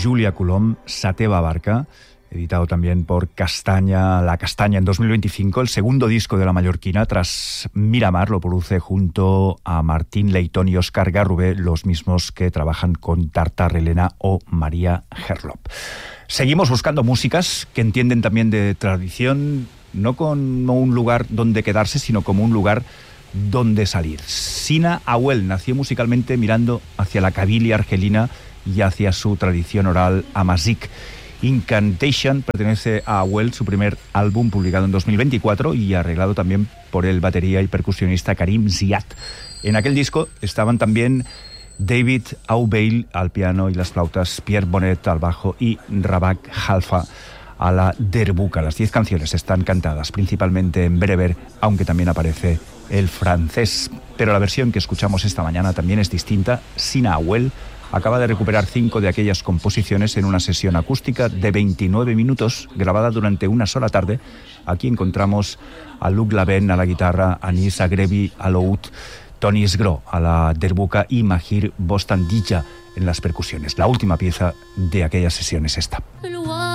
Julia Colom, Sateva Barca, editado también por Castaña, La Castaña en 2025, el segundo disco de la mallorquina tras Miramar. Lo produce junto a Martín Leitón y Óscar Garrubé, los mismos que trabajan con Tartar Elena o María Herlop. Seguimos buscando músicas que entienden también de tradición, no como un lugar donde quedarse, sino como un lugar donde salir. Sina Ahuel nació musicalmente mirando hacia la cabilia argelina y hacia su tradición oral amazic. Incantation pertenece a Ahuel, su primer álbum publicado en 2024 y arreglado también por el batería y percusionista Karim Ziad. En aquel disco estaban también David Aubeil al piano y las flautas, Pierre Bonnet al bajo y Rabak Halfa a la derbuka. Las 10 canciones están cantadas principalmente en bereber, aunque también aparece el francés. Pero la versión que escuchamos esta mañana también es distinta. Sina Ahuel acaba de recuperar 5 de aquellas composiciones en una sesión acústica de 29 minutos, grabada durante una sola tarde. Aquí encontramos a Luc Laben a la guitarra, Anis Agrebi al oud, Tony Sgro a la derbuka y Mahir Bostandija en las percusiones. La última pieza de aquellas sesiones esta.